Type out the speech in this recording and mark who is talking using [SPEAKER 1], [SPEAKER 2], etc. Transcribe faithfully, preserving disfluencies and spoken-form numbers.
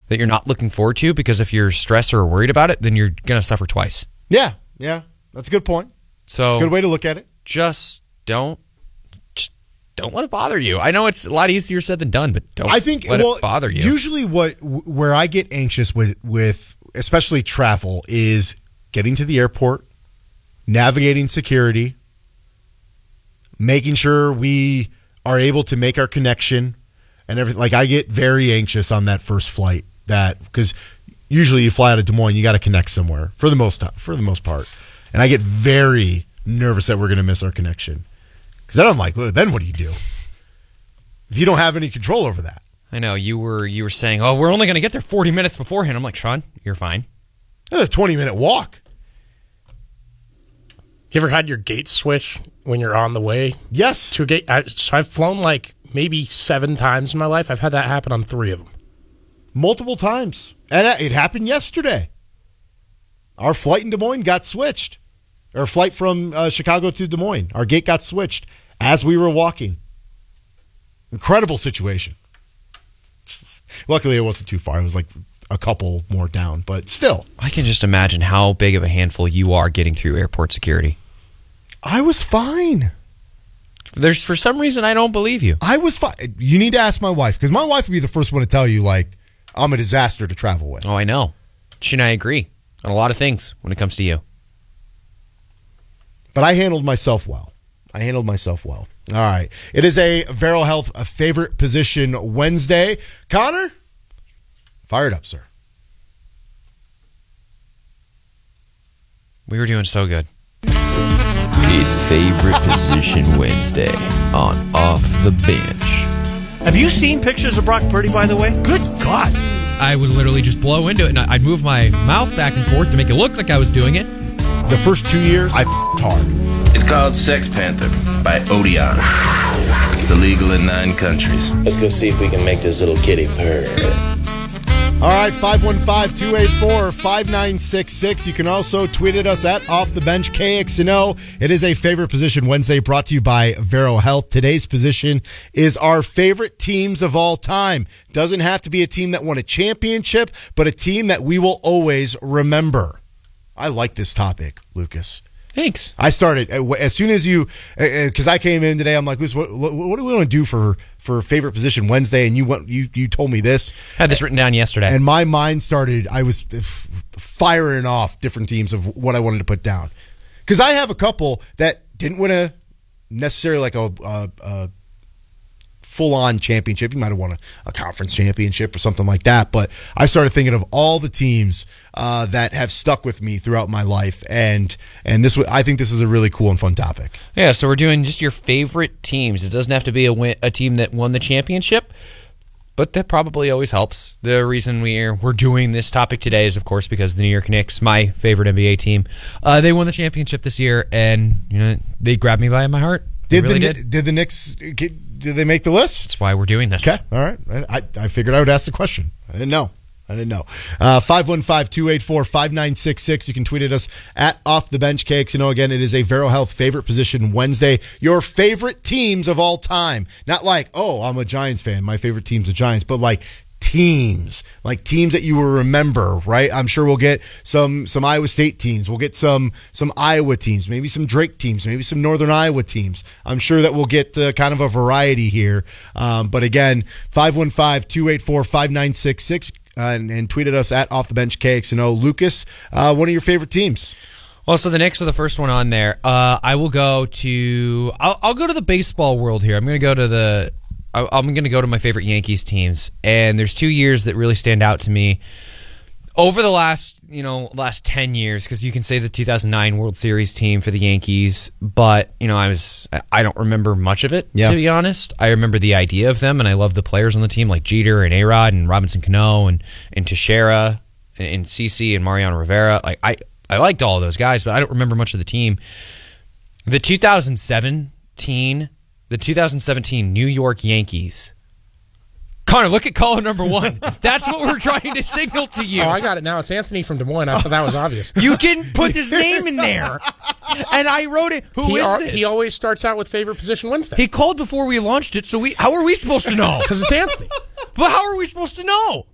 [SPEAKER 1] that you're not looking forward to, because if you're stressed or worried about it, then you're going to suffer twice.
[SPEAKER 2] Yeah, yeah. That's a good point.
[SPEAKER 1] So
[SPEAKER 2] good way to look at it.
[SPEAKER 1] Just don't just don't let it bother you. I know it's a lot easier said than done, but don't
[SPEAKER 2] I think,
[SPEAKER 1] let
[SPEAKER 2] well,
[SPEAKER 1] it bother you.
[SPEAKER 2] Usually what where I get anxious with, with especially travel is getting to the airport, navigating security, making sure we are able to make our connection and everything. Like, I get very anxious on that first flight, that because usually you fly out of Des Moines, you got to connect somewhere for the most time, for the most part. And I get very nervous that we're going to miss our connection. Because then I'm like, well, then what do you do if you don't have any control over that?
[SPEAKER 1] I know you were you were saying, oh, we're only going to get there forty minutes beforehand. I'm like, Sean, you're fine.
[SPEAKER 2] That's a twenty minute walk.
[SPEAKER 3] You ever had your gate switch when you're on the way?
[SPEAKER 2] Yes.
[SPEAKER 3] To a gate. I, so I've flown like maybe seven times in my life. I've had that happen on three of them.
[SPEAKER 2] Multiple times. And it happened yesterday. Our flight in Des Moines got switched. Our flight from uh, Chicago to Des Moines. Our gate got switched as we were walking. Incredible situation. Luckily, it wasn't too far. It was like a couple more down, but still.
[SPEAKER 1] I can just imagine how big of a handful you are getting through airport security.
[SPEAKER 2] I was fine.
[SPEAKER 1] There's for some reason I don't believe you.
[SPEAKER 2] I was fine. You need to ask my wife, because my wife would be the first one to tell you, like, I'm a disaster to travel with.
[SPEAKER 1] Oh, I know. She and I agree on a lot of things when it comes to you.
[SPEAKER 2] But I handled myself well. I handled myself well. All right. It is a Vero Health a favorite position Wednesday. Connor, fire it up, sir.
[SPEAKER 1] We were doing so good.
[SPEAKER 4] It's Favorite Position Wednesday on Off the Bench.
[SPEAKER 5] Have you seen pictures of Brock Purdy, by the way? Good God.
[SPEAKER 1] I would literally just blow into it, and I'd move my mouth back and forth to make it look like I was doing it.
[SPEAKER 2] The first two years, I f***ed hard.
[SPEAKER 6] It's called Sex Panther by Odeon. It's illegal in nine countries.
[SPEAKER 7] Let's go see if we can make this little kitty purr.
[SPEAKER 2] All right, five one five, two eight four, five nine six six. You can also tweet at us at Off the Bench K X N O. It is a Favorite Position Wednesday brought to you by Vero Health. Today's position is our favorite teams of all time. Doesn't have to be a team that won a championship, but a team that we will always remember. I like this topic, Lucas.
[SPEAKER 1] Thanks.
[SPEAKER 2] I started as soon as you, because I came in today. I'm like, Lucas, what, what do we want to do for, for favorite position Wednesday? And you went, you you told me this.
[SPEAKER 1] I had this written down yesterday,
[SPEAKER 2] and my mind started. I was firing off different teams of what I wanted to put down, because I have a couple that didn't win a necessarily like a, a, a full-on championship. You might have won a, a conference championship or something like that. But I started thinking of all the teams uh, that have stuck with me throughout my life, and and this I think this is a really cool and fun topic.
[SPEAKER 1] Yeah, so we're doing just your favorite teams. It doesn't have to be a win, a team that won the championship, but that probably always helps. The reason we're we're doing this topic today is, of course, because the New York Knicks, my favorite N B A team, uh, they won the championship this year, and you know they grabbed me by my heart.
[SPEAKER 2] Did
[SPEAKER 1] really
[SPEAKER 2] the
[SPEAKER 1] did.
[SPEAKER 2] did the Knicks get, did they make the list?
[SPEAKER 1] That's why we're doing this.
[SPEAKER 2] Okay, all right. I I figured I would ask the question. I didn't know. I didn't know. Uh, five one five, two eight four, five nine six six. You can tweet at us at Off the Bench Cakes. You know, again, it is a Vero Health Favorite Position Wednesday. Your favorite teams of all time. Not like, oh, I'm a Giants fan. My favorite team's the Giants. But like teams. Like teams that you will remember, right? I'm sure we'll get some some Iowa State teams. We'll get some some Iowa teams. Maybe some Drake teams. Maybe some Northern Iowa teams. I'm sure that we'll get uh, kind of a variety here. Um, but again, five one five, two eight four, five nine six six. Uh, and, and tweet at us at Off the Bench K X N O. Lucas, uh, one of your favorite teams?
[SPEAKER 1] Well, so the Knicks are the first one on there. Uh, I will go to. I'll, I'll go to the baseball world here. I'm going to go to the. I'm going to go to my favorite Yankees teams, and there's two years that really stand out to me over the last, you know, last ten years, because you can say the two thousand nine World Series team for the Yankees, but you know, I was I don't remember much of it, yeah. to be honest. I remember the idea of them, and I love the players on the team like Jeter and A-Rod and Robinson Cano and and Teixeira and, and CeCe and Mariano Rivera. Like I I liked all of those guys, but I don't remember much of the team. The two thousand seventeen the two thousand seventeen New York Yankees. Connor, look at caller number one. That's what we're trying to signal to you.
[SPEAKER 3] Oh, I got it now. It's Anthony from Des Moines. I thought that was obvious.
[SPEAKER 1] You didn't put his name in there. And I wrote it. Who
[SPEAKER 3] he
[SPEAKER 1] is
[SPEAKER 3] ar-
[SPEAKER 1] this?
[SPEAKER 3] He always starts out with favorite position Wednesday.
[SPEAKER 1] He called before we launched it, so we. How are we supposed to know?
[SPEAKER 3] Because it's Anthony.
[SPEAKER 1] But how are we supposed to know?